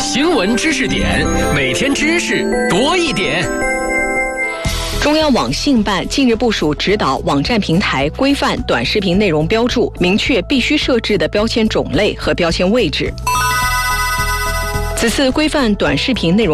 新闻知识点，每天知识多一点。 中央网信办近日部署指导网站平台规范短视频内容标注，明确必须设置的标签种类和标签位置。此次规范短视频内容